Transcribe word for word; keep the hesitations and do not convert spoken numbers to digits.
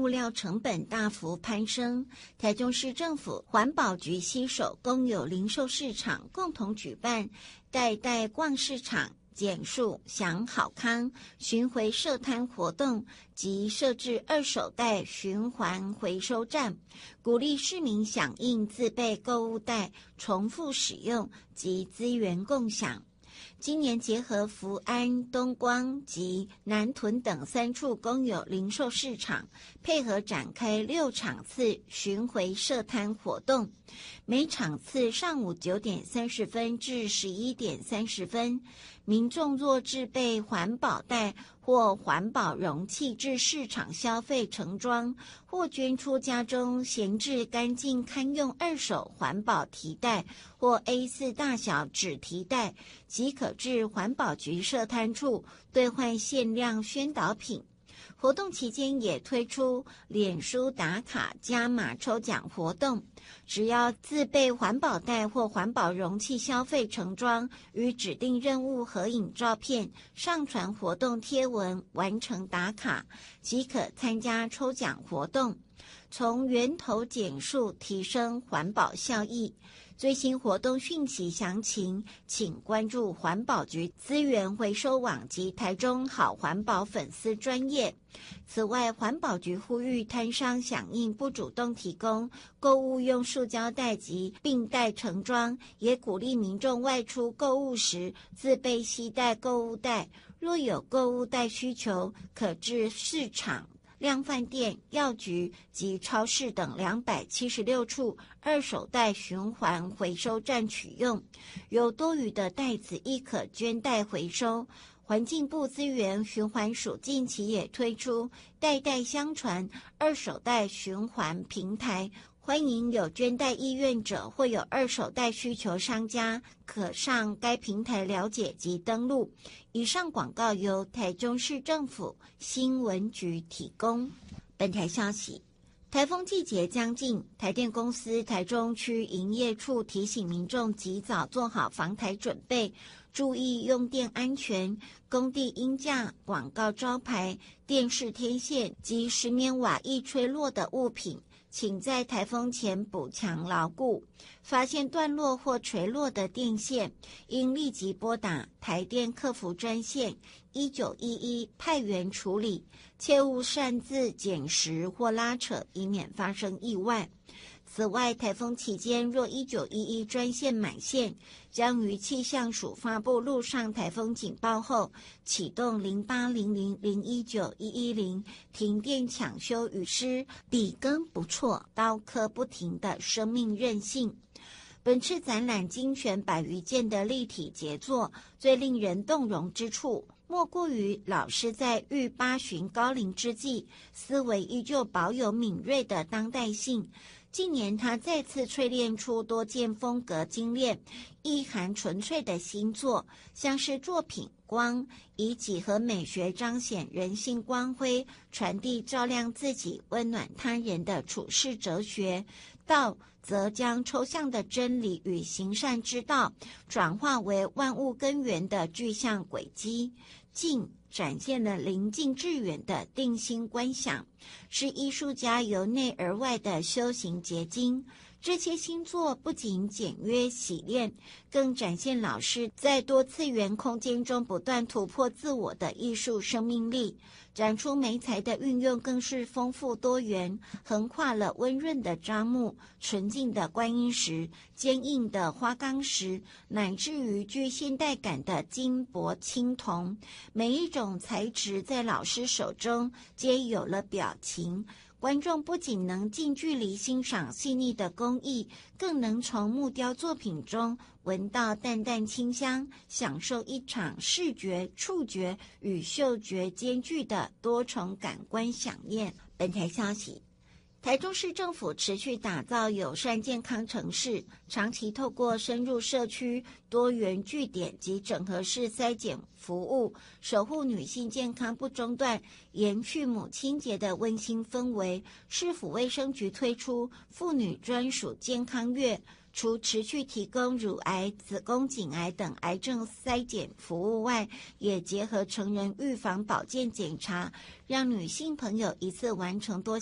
物料成本大幅攀升，台中市政府环保局携手公有零售市场共同举办代代逛市场减塑享好康巡回设摊活动及设置二手袋循环回收站，鼓励市民响应自备购物袋重复使用及资源共享。今年结合福安、东光及南屯等三处公有零售市场，配合展开六场次巡回设摊活动，每场次上午九点三十分至十一点三十分，民众若自备环保袋或环保容器至市场消费盛装，或捐出家中闲置干净堪用二手环保提袋或 A 四 大小纸提袋，即可至环保局设摊处兑换限量宣导品。活动期间也推出脸书打卡加码抽奖活动，只要自备环保袋或环保容器消费盛装，与指定任务合影照片，上传活动贴文完成打卡，即可参加抽奖活动，从源头减塑提升环保效益。最新活动讯息详情，请关注环保局资源回收网及台中好环保粉丝专页。此外，环保局呼吁摊商响应不主动提供购物用塑胶袋及并袋盛装，也鼓励民众外出购物时自备携带购物袋，若有购物袋需求，可至市场、量贩店、药局及超市等两百七十六处二手袋循环回收站取用，有多余的袋子亦可捐袋回收。环境部资源循环署近期也推出代代相传二手袋循环平台，欢迎有捐袋意愿者或有二手袋需求商家可上该平台了解及登录。以上广告由台中市政府新闻局提供。本台消息，台风季节将近，台电公司台中区营业处提醒民众及早做好防台准备，注意用电安全。工地鹰架、广告招牌、电视天线及石棉瓦易吹落的物品，请在台风前补强牢固。发现断落或垂落的电线，应立即拨打台电客服专线一九一一派员处理，切勿擅自捡拾或拉扯，以免发生意外。此外，台风期间若一九一一专线满线，将于气象署发布陆上台风警报后，启动零八零零零一九一一零停电抢修与施笔耕不辍、刀刻不停的生命韧性。本次展览精选百余件的立体杰作，最令人动容之处，莫过于老师在逾八旬高龄之际，思维依旧保有敏锐的当代性。近年他再次淬炼出多件风格精炼、意涵纯粹的新作，像是作品光以几何美学彰显人性光辉，传递照亮自己、温暖他人的处世哲学；道则将抽象的真理与行善之道转化为万物根源的具象轨迹；静展现了临近致远的定心观想，是艺术家由内而外的修行结晶。这些新作不仅简约洗练，更展现老师在多次元空间中不断突破自我的艺术生命力。展出媒材的运用更是丰富多元，横跨了温润的樟木、纯净的观音石、坚硬的花岗石，乃至于具现代感的金箔青铜。每一种材质在老师手中皆有了表情，观众不仅能近距离欣赏细腻的工艺，更能从木雕作品中闻到淡淡清香，享受一场视觉、触觉与嗅觉兼具的多重感官飨宴。本台消息，台中市政府持续打造友善健康城市，长期透过深入社区、多元据点及整合式筛检服务，守护女性健康不中断，延续母亲节的温馨氛围。市府卫生局推出妇女专属健康月，除持续提供乳癌、子宫颈癌等癌症筛检服务外，也结合成人预防保健检查，让女性朋友一次完成多